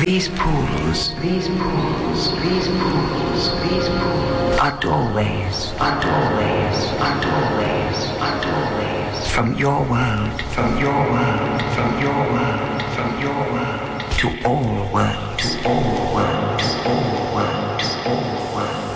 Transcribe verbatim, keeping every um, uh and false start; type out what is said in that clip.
These pools, these pools, these pools, these pools are doorways, are doorways, are doorways, are doorways from your world, from your world, from your world, from your world to all world, to all world, to all world, to all world.